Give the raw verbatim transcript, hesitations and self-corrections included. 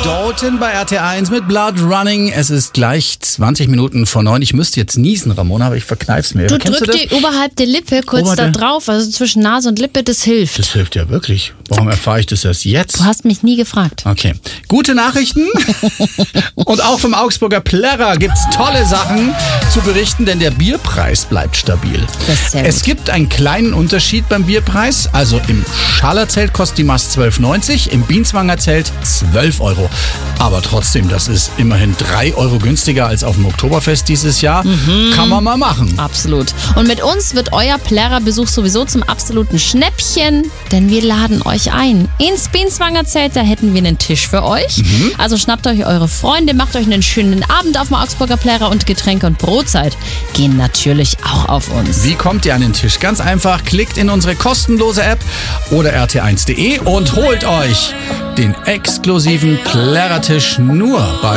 Dalton bei R T eins mit Blood Running. Es ist gleich zwanzig Minuten vor neun. Ich müsste jetzt niesen, Ramona, aber ich verkneif's mir. Du Kennst drück du die oberhalb der Lippe kurz Ober da der- drauf, also zwischen Nase und Lippe, das hilft. Das hilft ja wirklich. Warum erfahre ich das erst jetzt? Du hast mich nie gefragt. Okay. Gute Nachrichten. Und auch vom Augsburger Plärrer gibt's tolle Sachen zu berichten, denn der Bierpreis bleibt stabil. Das ist sehr Es gut. gibt einen kleinen Unterschied beim Bierpreis. Also im Schallerzelt kostet die Maß zwölf neunzig, im Bienzwanger Zelt zwölf Euro. Aber trotzdem, das ist immerhin drei Euro günstiger als auf dem Oktoberfest dieses Jahr. Kann man mal machen. Absolut. Und mit uns wird euer Plärrer-Besuch sowieso zum absoluten Schnäppchen, denn wir laden euch ein. Ins Bienzwanger Zelt, da hätten wir einen Tisch für euch. Also schnappt euch eure Freunde, macht euch einen schönen Abend auf dem Augsburger Plärrer und Getränke und Brotzeit gehen natürlich auch auf uns. Wie kommt ihr an den Tisch? Ganz einfach, klickt in unsere kostenlose App oder r t eins punkt d e und holt euch den exklusiven Plärrertisch nur bei